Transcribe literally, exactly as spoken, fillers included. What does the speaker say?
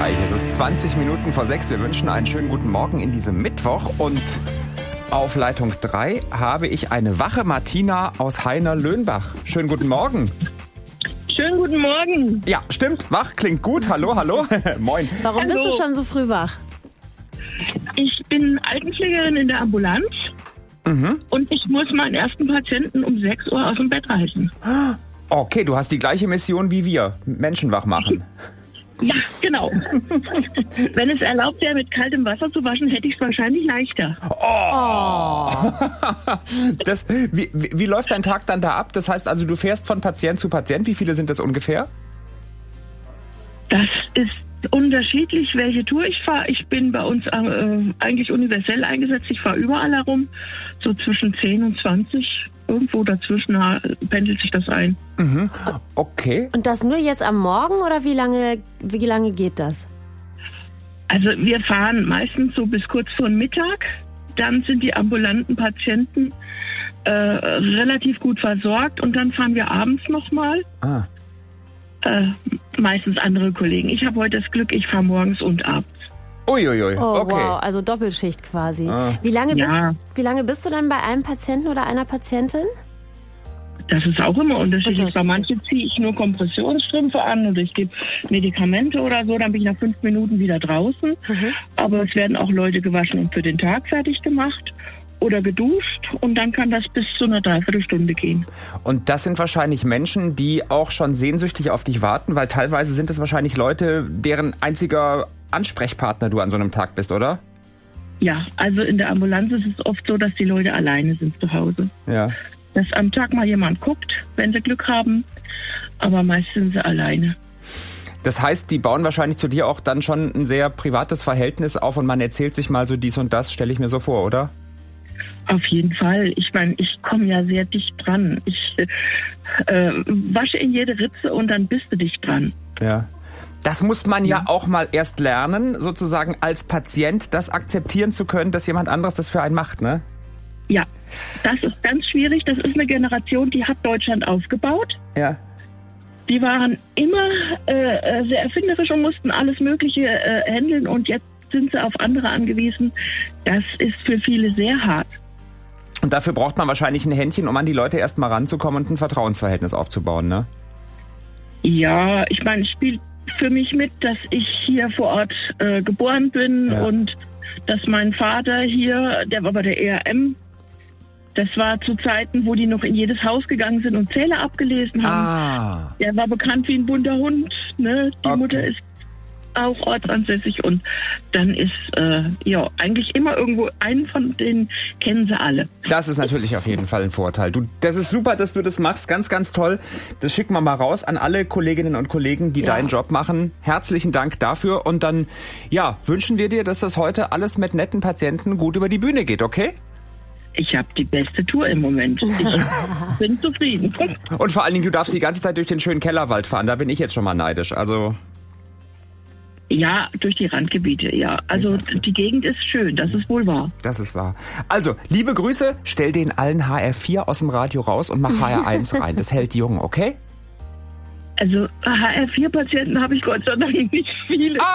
gleich. Es ist zwanzig Minuten vor sechs. Wir wünschen einen schönen guten Morgen in diesem Mittwoch. Und auf Leitung drei habe ich eine wache Martina aus Heiner-Löhnbach. Schönen guten Morgen. Schönen guten Morgen. Ja, stimmt. Wach klingt gut. Hallo, hallo. Moin. Warum Hallo. bist du schon so früh wach? Ich bin Altenpflegerin in der Ambulanz Mhm. und ich muss meinen ersten Patienten um sechs Uhr aus dem Bett reißen. Okay, du hast die gleiche Mission wie wir. Menschen wach machen. Ja, genau. Wenn es erlaubt wäre, mit kaltem Wasser zu waschen, hätte ich es wahrscheinlich leichter. Das, wie, wie, wie läuft dein Tag dann da ab? Das heißt also, du fährst von Patient zu Patient. Wie viele sind das ungefähr? Das ist unterschiedlich, welche Tour ich fahre. Ich bin bei uns äh, eigentlich universell eingesetzt. Ich fahre überall herum, so zwischen zehn und zwanzig. Irgendwo dazwischen äh, pendelt sich das ein. Mhm. Okay. Und das nur jetzt am Morgen oder wie lange, wie lange geht das? Also wir fahren meistens so bis kurz vor Mittag. Dann sind die ambulanten Patienten äh, relativ gut versorgt und dann fahren wir abends nochmal. Ah. Äh, meistens andere Kollegen. Ich habe heute das Glück, ich fahre morgens und abends. Uiuiui, Oh, okay. wow, also Doppelschicht quasi. Ah. Wie lange, Ja. bist, wie lange bist du dann bei einem Patienten oder einer Patientin? Das ist auch immer unterschiedlich. Unterschiedlich. Bei manchen ziehe ich nur Kompressionsstrümpfe an und ich gebe Medikamente oder so, dann bin ich nach fünf Minuten wieder draußen. Mhm. Aber es werden auch Leute gewaschen und für den Tag fertig gemacht oder geduscht und dann kann das bis zu einer Dreiviertelstunde gehen. Und das sind wahrscheinlich Menschen, die auch schon sehnsüchtig auf dich warten, weil teilweise sind es wahrscheinlich Leute, deren einziger Ansprechpartner du an so einem Tag bist, oder? Ja, also in der Ambulanz ist es oft so, dass die Leute alleine sind zu Hause. Ja. Dass am Tag mal jemand guckt, wenn sie Glück haben, aber meist sind sie alleine. Das heißt, die bauen wahrscheinlich zu dir auch dann schon ein sehr privates Verhältnis auf und man erzählt sich mal so dies und das, stelle ich mir so vor, oder? Auf jeden Fall. Ich meine, ich komme ja sehr dicht dran. Ich äh, wasche in jede Ritze und dann bist du dicht dran. Ja. Das muss man ja auch mal erst lernen, sozusagen als Patient das akzeptieren zu können, dass jemand anderes das für einen macht, ne? Ja, das ist ganz schwierig. Das ist eine Generation, die hat Deutschland aufgebaut. Ja. Die waren immer äh, sehr erfinderisch und mussten alles Mögliche äh, handeln und jetzt sind sie auf andere angewiesen. Das ist für viele sehr hart. Und dafür braucht man wahrscheinlich ein Händchen, um an die Leute erst mal ranzukommen und ein Vertrauensverhältnis aufzubauen, ne? Ja, ich meine, es spielt für mich mit, dass ich hier vor Ort äh, geboren bin Ja. und dass mein Vater hier, der war bei der E R M, das war zu Zeiten, wo die noch in jedes Haus gegangen sind und Zähler abgelesen haben. Ah. Der war bekannt wie ein bunter Hund. Ne? Die Okay. Mutter ist auch ortsansässig und dann ist äh, ja eigentlich immer irgendwo einen von denen kennen sie alle. Das ist natürlich auf jeden Fall ein Vorteil. Du, das ist super, dass du das machst. Ganz, ganz toll. Das schicken wir mal raus an alle Kolleginnen und Kollegen, die Ja. deinen Job machen. Herzlichen Dank dafür. Und dann, ja, wünschen wir dir, dass das heute alles mit netten Patienten gut über die Bühne geht, okay? Ich habe die beste Tour im Moment. Ich bin zufrieden. Und vor allen Dingen, du darfst die ganze Zeit durch den schönen Kellerwald fahren. Da bin ich jetzt schon mal neidisch. Also, Ja, durch die Randgebiete, ja. Also Ich weiß nicht. die Gegend ist schön, das ist wohl wahr. das ist wahr. Also, liebe Grüße. Stell den allen H R vier aus dem Radio raus und mach H R eins rein. Das hält jung, okay? Also H R vier Patienten habe ich Gott sei Dank nicht viele.